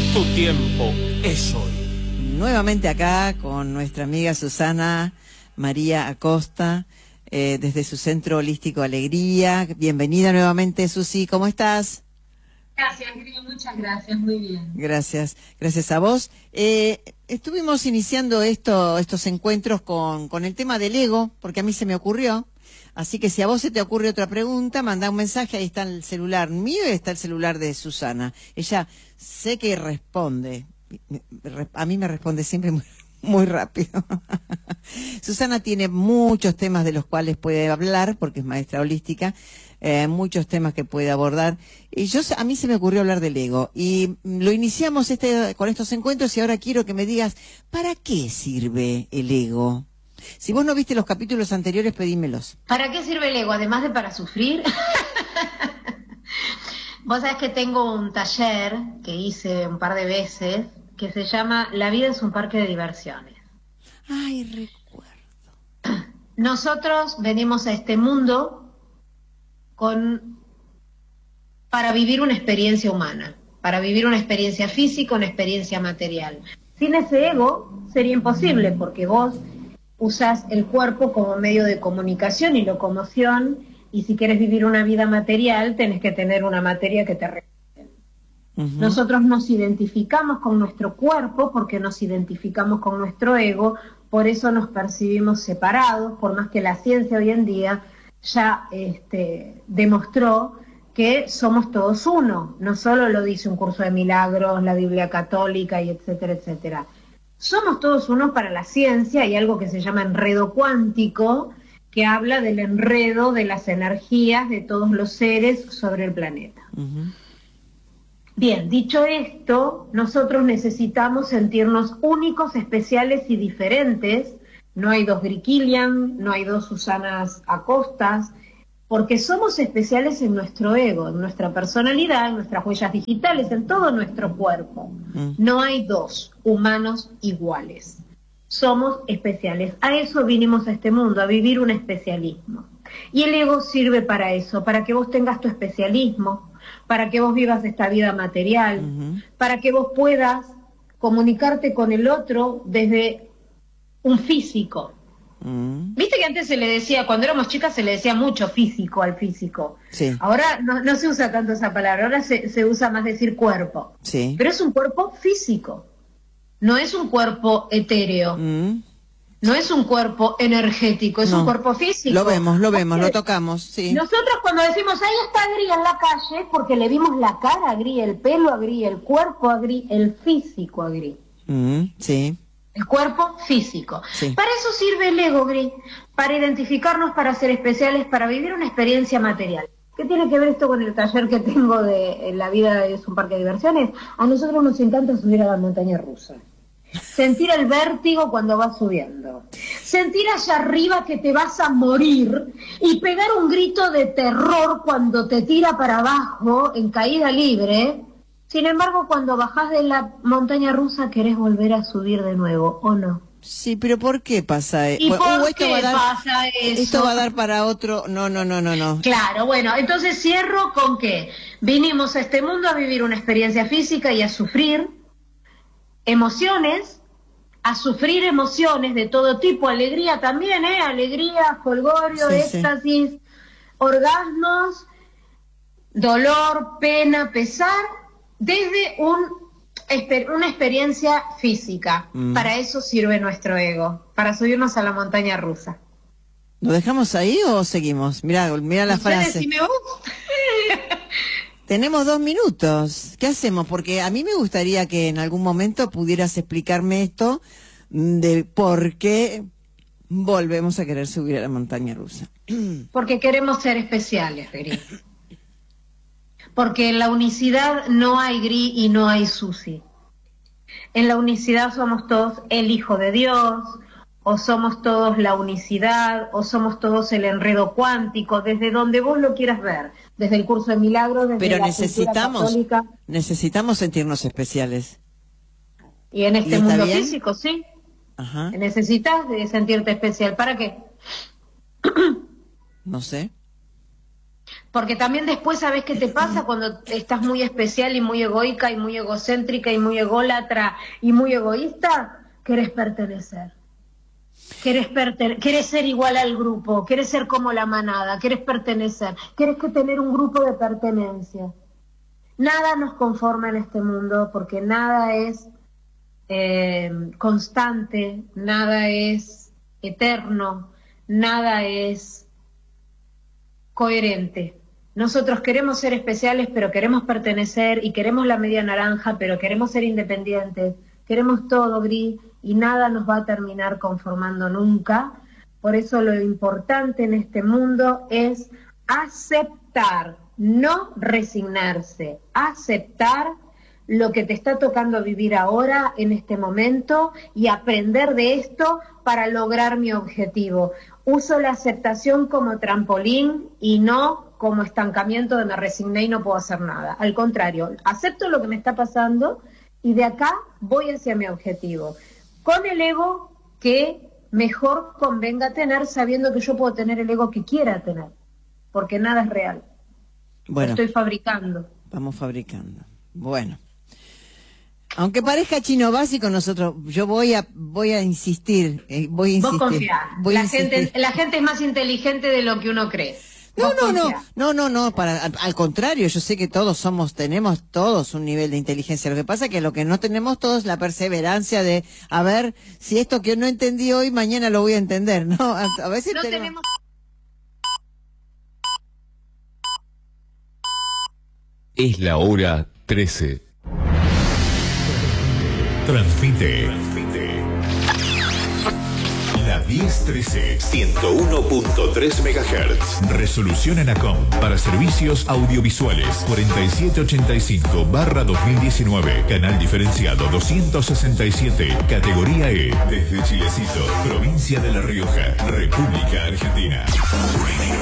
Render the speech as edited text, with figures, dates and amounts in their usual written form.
Tu tiempo es hoy. Nuevamente acá con nuestra amiga Susana María Acosta, desde su Centro Holístico Alegría. Bienvenida nuevamente, Susi, ¿cómo estás? Gracias, Gris, muchas gracias, muy bien. Gracias, gracias a vos. Estuvimos iniciando estos encuentros con el tema del ego, porque a mí se me ocurrió. Así que si a vos se te ocurre otra pregunta, mandá un mensaje, ahí está el celular mío y está el celular de Susana. Ella sé que responde, a mí me responde siempre muy rápido. Susana tiene muchos temas de los cuales puede hablar, porque es maestra holística, muchos temas que puede abordar. Y a mí se me ocurrió hablar del ego, y lo iniciamos con estos encuentros, y ahora quiero que me digas, ¿para qué sirve el ego? Si vos no viste los capítulos anteriores, pedímelos. ¿Para qué sirve el ego? Además de para sufrir. Vos sabés que tengo un taller que hice un par de veces que se llama La vida es un parque de diversiones. Ay, recuerdo. Nosotros venimos a este mundo para vivir una experiencia humana, para vivir una experiencia física, una experiencia material. Sin ese ego sería imposible, porque vos usás el cuerpo como medio de comunicación y locomoción, y si quieres vivir una vida material, tenés que tener una materia que te represente. Nosotros nos identificamos con nuestro cuerpo porque nos identificamos con nuestro ego, por eso nos percibimos separados, por más que la ciencia hoy en día ya demostró que somos todos uno. No solo lo dice un curso de milagros, la Biblia católica y etcétera, etcétera. Somos todos uno para la ciencia. Hay algo que se llama enredo cuántico, que habla del enredo de las energías de todos los seres sobre el planeta. Bien, dicho esto, nosotros necesitamos sentirnos únicos, especiales y diferentes. No hay dos Gris Kilian, no hay dos Susanas Acostas, porque somos especiales en nuestro ego, en nuestra personalidad, en nuestras huellas digitales, en todo nuestro cuerpo. No hay dos humanos iguales. Somos especiales. A eso vinimos a este mundo, a vivir un especialismo. Y el ego sirve para eso, para que vos tengas tu especialismo, para que vos vivas esta vida material, para que vos puedas comunicarte con el otro desde un físico. Viste que antes se le decía, cuando éramos chicas se le decía mucho físico al físico. Sí. Ahora no se usa tanto esa palabra, ahora se usa más decir cuerpo. Sí. Pero es un cuerpo físico, no es un cuerpo etéreo, no es un cuerpo energético, es un cuerpo físico. Lo vemos, lo tocamos, sí. Nosotros cuando decimos, ahí está Gris en la calle, porque le vimos la cara a Gris, el pelo a Gris, el cuerpo a Gris, el físico a Gris. Sí. El cuerpo físico. Sí. Para eso sirve el ego, Gris, para identificarnos, para ser especiales, para vivir una experiencia material. ¿Qué tiene que ver esto con el taller que tengo de La vida es un parque de diversiones? A nosotros nos encanta subir a la montaña rusa. Sentir el vértigo cuando vas subiendo. Sentir allá arriba que te vas a morir y pegar un grito de terror cuando te tira para abajo en caída libre. Sin embargo, cuando bajás de la montaña rusa querés volver a subir de nuevo, ¿o no? Sí, pero ¿por qué pasa eso? ¿Y por qué pasa eso? Esto va a dar para otro... No. Claro, bueno, entonces cierro con que vinimos a este mundo a vivir una experiencia física y a sufrir emociones, de todo tipo, alegría también, alegría, folgorio, éxtasis, orgasmos, dolor, pena, pesar, desde una experiencia física. Para eso sirve nuestro ego, para subirnos a la montaña rusa. ¿Lo dejamos ahí o seguimos? Mirá la frase. Si me gusta. Tenemos 2 minutos. ¿Qué hacemos? Porque a mí me gustaría que en algún momento pudieras explicarme esto de por qué volvemos a querer subir a la montaña rusa. Porque queremos ser especiales, Gris. Porque en la unicidad no hay Gris y no hay Susi. En la unicidad somos todos el Hijo de Dios, o somos todos la unicidad, o somos todos el enredo cuántico, desde donde vos lo quieras ver, desde el curso de milagros, desde pero la cultura católica. necesitamos sentirnos especiales. Y en este mundo bien? físico, sí. Ajá. Necesitas de sentirte especial. ¿Para qué? No sé. Porque también después, ¿sabés qué te pasa cuando estás muy especial y muy egoica y muy egocéntrica y muy ególatra y muy egoísta? Querés pertenecer. Querés ser igual al grupo, querés ser como la manada, querés pertenecer, querés tener un grupo de pertenencia. Nada nos conforma en este mundo porque nada es constante, nada es eterno, nada es coherente. Nosotros queremos ser especiales, pero queremos pertenecer, y queremos la media naranja, pero queremos ser independientes. Queremos todo gris y nada nos va a terminar conformando nunca. Por eso lo importante en este mundo es aceptar, no resignarse, aceptar lo que te está tocando vivir ahora, en este momento, y aprender de esto para lograr mi objetivo. Uso la aceptación como trampolín y no como estancamiento de me resigné y no puedo hacer nada. Al contrario, acepto lo que me está pasando y de acá voy hacia mi objetivo. Con el ego que mejor convenga tener, sabiendo que yo puedo tener el ego que quiera tener, porque nada es real. Bueno, lo estoy fabricando. Vamos fabricando. Bueno. Aunque parezca chino básico, yo voy a insistir, voy a insistir. Vos confiá. La gente es más inteligente de lo que uno cree. No, al contrario, yo sé que tenemos todos un nivel de inteligencia. Lo que pasa es que lo que no tenemos todos es la perseverancia de, a ver, si esto que no entendí hoy, mañana lo voy a entender, ¿no? A veces no tenemos... Es la hora 13. Transmite la 1013 101.3 MHz. Resolución ENACOM para servicios audiovisuales 4785/2019. Canal diferenciado 267. Categoría E. Desde Chilecito, provincia de La Rioja, República Argentina.